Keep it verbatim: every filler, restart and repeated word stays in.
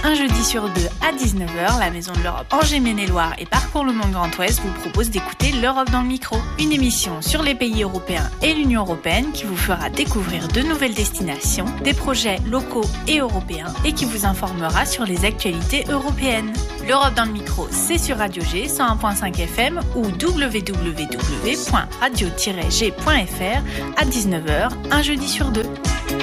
un jeudi sur deux à dix-neuf heures, la Maison de l'Europe Angers-Maine-et-Loire et Parcours le Monde Grand Ouest vous propose d'écouter l'Europe dans le micro. Une émission sur les pays européens et l'Union européenne qui vous fera découvrir de nouvelles destinations, des projets locaux et européens et qui vous informera sur les actualités européennes. L'Europe dans le micro, c'est sur Radio G cent un virgule cinq F M ou w w w point radio tiret g point f r à dix-neuf heures, un jeudi sur deux.